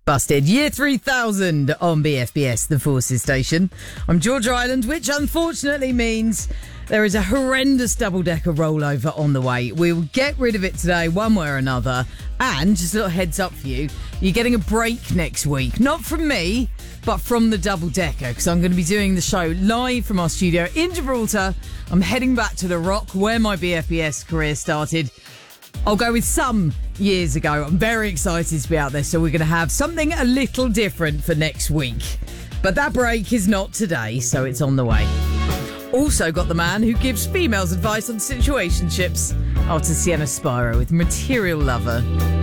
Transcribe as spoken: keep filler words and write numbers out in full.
Busted. Year three thousand on B F B S, the Forces station. I'm Georgia Island, which unfortunately means there is a horrendous double-decker rollover on the way. We will get rid of it today, one way or another. And, just a little heads up for you, you're getting a break next week. Not from me, but from the double-decker, because I'm going to be doing the show live from our studio in Gibraltar. I'm heading back to the Rock, where my B F B S career started. I'll go with some years ago. I'm very excited to be out there, so we're going to have something a little different for next week. But that break is not today, so it's on the way. Also got the man who gives females advice on situationships. After Sienna Spiro with Material Lover.